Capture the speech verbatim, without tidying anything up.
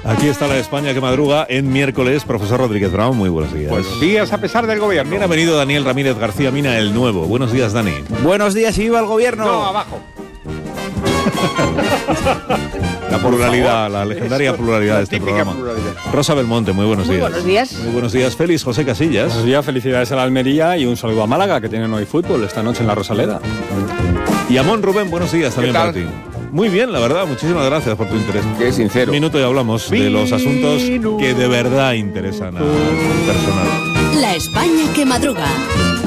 Aquí está la España que madruga en miércoles. Profesor Rodríguez Brown, muy buenos días. Buenos días a pesar del gobierno. También ha venido Daniel Ramírez García Mina, el nuevo. Buenos días, Dani. Buenos días y viva el gobierno. No, abajo. La pluralidad, la legendaria Eso, pluralidad la de este típica programa. pluralidad. Rosa Belmonte, muy buenos Muy días. buenos días. Muy buenos días, Félix José Casillas. Buenos días, felicidades a la Almería y un saludo a Málaga, que tienen hoy fútbol esta noche en la Rosaleda. Y Amón Rubén, buenos días también ¿Qué para tal? ti. Muy bien, la verdad, muchísimas gracias por tu interés. Qué sincero. Un minuto y hablamos de los asuntos que de verdad interesan al personal. La España que madruga.